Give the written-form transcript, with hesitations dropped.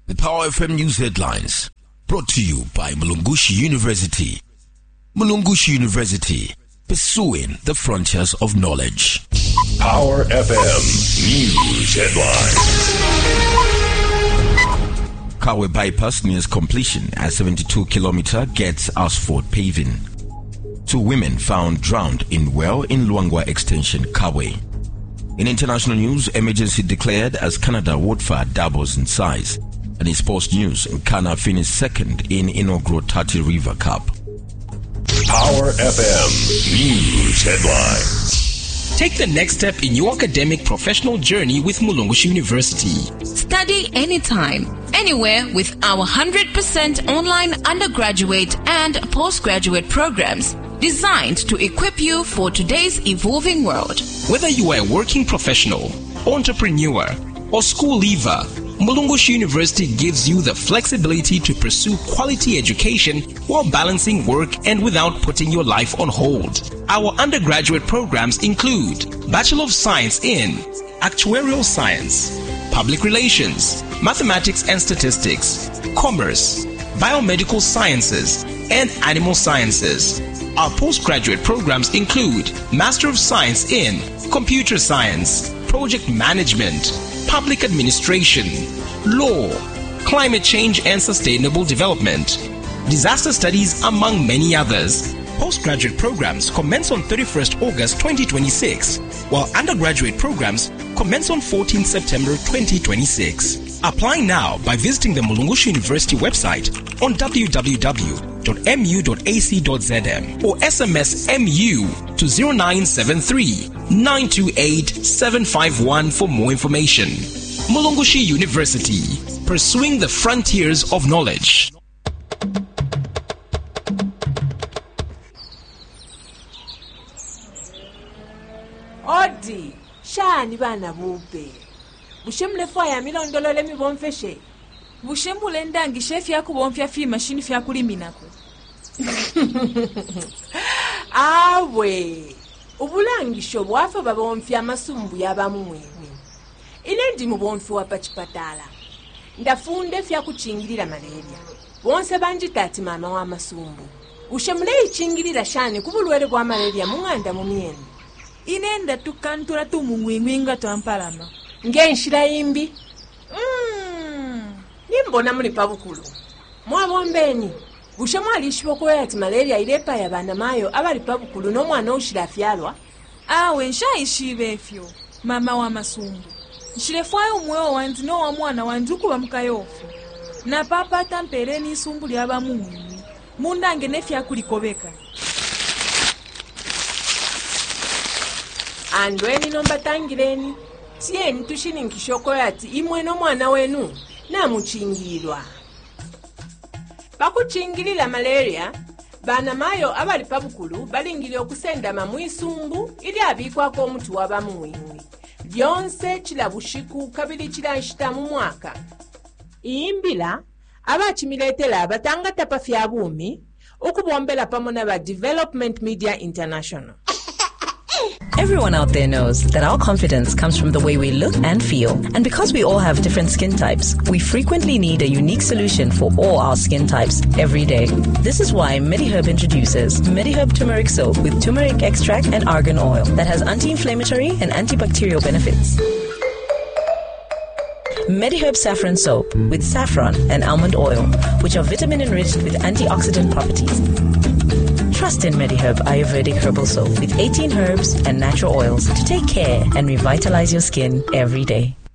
The Power FM News headlines, brought to you by Mulungushi University. Mulungushi University, pursuing the frontiers of knowledge. Power FM News headlines. Kawe bypass nears completion as 72-kilometer gets asphalt paving. 2 women found drowned in well in Luangwa Extension, Kawe. In international news, emergency declared as Canada wildfire doubles in size. And in sports news, Ghana finished second in inaugural Tati River Cup. Power FM News headlines. Take the next step in your academic professional journey with Mulungushi University. Study anytime, anywhere with our 100% online undergraduate and postgraduate programs designed to equip you for today's evolving world. Whether you are a working professional, entrepreneur, or school leaver, Mulungushi University gives you the flexibility to pursue quality education while balancing work and without putting your life on hold. Our undergraduate programs include Bachelor of Science in Actuarial Science, Public Relations, Mathematics and Statistics, Commerce, Biomedical Sciences, and Animal Sciences. Our postgraduate programs include Master of Science in Computer Science, Project Management, Public Administration, Law, Climate Change and Sustainable Development, Disaster Studies, among many others. Postgraduate programs commence on 31st August 2026, while undergraduate programs commence on 14 September 2026. Apply now by visiting the Mulungushi University website on www.mu.ac.zm or SMS MU to 0973 928 751 for more information. Mulungushi University, pursuing the frontiers of knowledge. Odi, shani bana bube. Bushemule faya milondolole mi bonfeshe. Bushembule ndangi chef yako bonfya fi machine fya kuliminako. Awe. Ubulangisho bwafa babonfya masumbu yabamumwe. Inendi mu bonfi wa pachipatala. Ndafunde fya kuchingirira malaria. Bonse banjitati mama wa masumbu. Bushemule ichingirira shani kubulwere bwa malaria munganda mu myenda. Inenda tukantura tumungwingwinga twampalama. Ngenshira imbi. Nimbona muli pabukulu. Mwabombeni. Busha mwalishwa ko yati malaria ilepa ya bana mayo abali pabukulu no mwana ushira fyalwa. Awe nshayishibe fyo. Mama wa masumbu. Nshirefwayo mwewo wanzi no wa mwana wanjuku bamukayofu. Na papa tampereni isumbu lyaba mungu. Mundange nefya kulikobeka. Andweni nomba tangireni. Tieni tushininkishoko yati imwe no mwana wenu na muchingirwa. Bakuchingirira malaria, bana mayo abali pabukulu balingiri okusenda mamwisumbu ili abikwa ko omutu wabamuwingi. Byonse kilabushiku kabili kiranshita mu mwaka. Imbila abachimiletela batanga tapa fya bumi okubombela pamona ba Development Media International. Everyone out there knows that our confidence comes from the way we look and feel. And because we all have different skin types, we frequently need a unique solution for all our skin types every day. This is why MediHerb introduces MediHerb Turmeric Soap with turmeric extract and argan oil that has anti-inflammatory and antibacterial benefits. MediHerb Saffron Soap with saffron and almond oil, which are vitamin-enriched with antioxidant properties. Trust in MediHerb Ayurvedic Herbal Soap with 18 herbs and natural oils to take care and revitalize your skin every day.